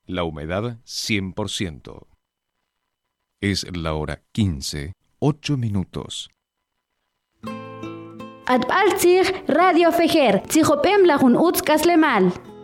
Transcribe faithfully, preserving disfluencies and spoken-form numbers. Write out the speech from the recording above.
La humedad cien por ciento. Es la hora quince, ocho minutos. Atbaltzig Radio Fejer, Tzijopem Lajun Utz Kaslemal.